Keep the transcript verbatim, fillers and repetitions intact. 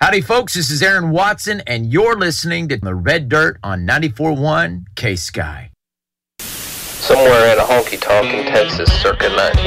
Howdy, folks. This is Aaron Watson, and you're listening to The Red Dirt on ninety-four point one K-Sky. Somewhere in a honky-tonk in Texas circa nineteen